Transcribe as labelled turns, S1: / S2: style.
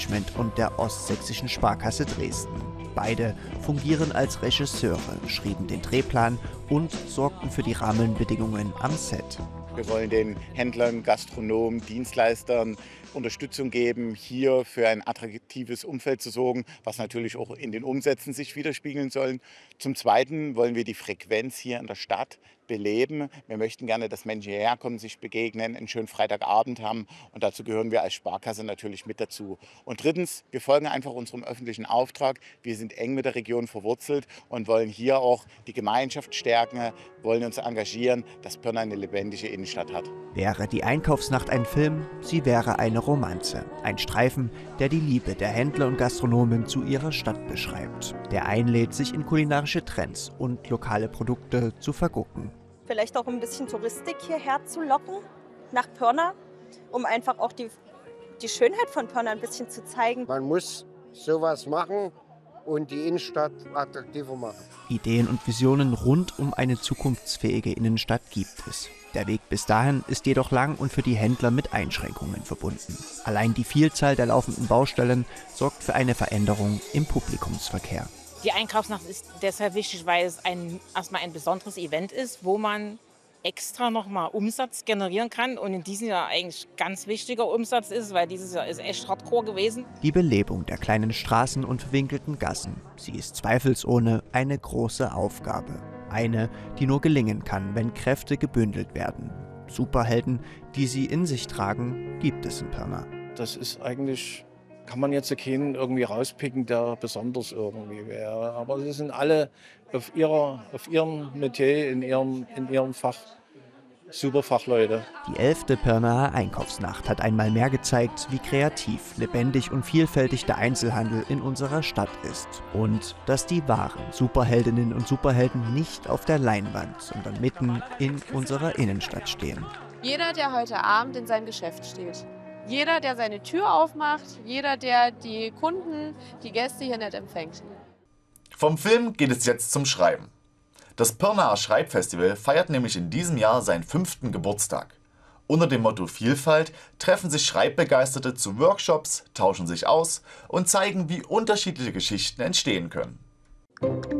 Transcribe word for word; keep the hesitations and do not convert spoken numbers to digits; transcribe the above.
S1: Management und der Ostsächsischen Sparkasse Dresden. Beide fungieren als Regisseure, schrieben den Drehplan und sorgten für die Rahmenbedingungen am Set.
S2: Wir wollen den Händlern, Gastronomen, Dienstleistern Unterstützung geben, hier für ein attraktives Umfeld zu sorgen, was natürlich auch in den Umsätzen sich widerspiegeln soll. Zum Zweiten wollen wir die Frequenz hier in der Stadt beleben. Wir möchten gerne, dass Menschen hierher kommen, sich begegnen, einen schönen Freitagabend haben und dazu gehören wir als Sparkasse natürlich mit dazu. Und drittens, wir folgen einfach unserem öffentlichen Auftrag. Wir sind eng mit der Region verwurzelt und wollen hier auch die Gemeinschaft stärken, wollen uns engagieren, dass Pirna eine lebendige Innenstadt hat.
S1: Wäre die Einkaufsnacht ein Film, sie wäre eine Romanze. Ein Streifen, der die Liebe der Händler und Gastronomen zu ihrer Stadt beschreibt. Der einlädt, sich in kulinarische Trends und lokale Produkte zu vergucken.
S3: Vielleicht auch ein bisschen Touristik hierher zu locken, nach Pirna, um einfach auch die, die Schönheit von Pirna ein bisschen zu zeigen.
S4: Man muss sowas machen und die Innenstadt attraktiver machen.
S1: Ideen und Visionen rund um eine zukunftsfähige Innenstadt gibt es. Der Weg bis dahin ist jedoch lang und für die Händler mit Einschränkungen verbunden. Allein die Vielzahl der laufenden Baustellen sorgt für eine Veränderung im Publikumsverkehr.
S5: Die Einkaufsnacht ist deshalb wichtig, weil es ein, erstmal ein besonderes Event ist, wo man extra nochmal Umsatz generieren kann und in diesem Jahr eigentlich ganz wichtiger Umsatz ist, weil dieses Jahr ist echt hardcore gewesen.
S1: Die Belebung der kleinen Straßen und verwinkelten Gassen, sie ist zweifelsohne eine große Aufgabe. Eine, die nur gelingen kann, wenn Kräfte gebündelt werden. Superhelden, die sie in sich tragen, gibt es in Pirna.
S6: Das ist eigentlich, kann man jetzt keinen irgendwie rauspicken, der besonders irgendwie wäre. Aber sie sind alle auf, ihrer, auf ihrem Metier, in ihrem, in ihrem Fach super Fachleute.
S1: Die elfte Pirnaer Einkaufsnacht hat einmal mehr gezeigt, wie kreativ, lebendig und vielfältig der Einzelhandel in unserer Stadt ist. Und dass die wahren Superheldinnen und Superhelden nicht auf der Leinwand, sondern mitten in unserer Innenstadt stehen.
S7: Jeder, der heute Abend in seinem Geschäft steht. Jeder, der seine Tür aufmacht. Jeder, der die Kunden, die Gäste hier nett empfängt.
S8: Vom Film geht es jetzt zum Schreiben. Das Pirnaer Schreibfestival feiert nämlich in diesem Jahr seinen fünften Geburtstag. Unter dem Motto Vielfalt treffen sich Schreibbegeisterte zu Workshops, tauschen sich aus und zeigen, wie unterschiedliche Geschichten entstehen können.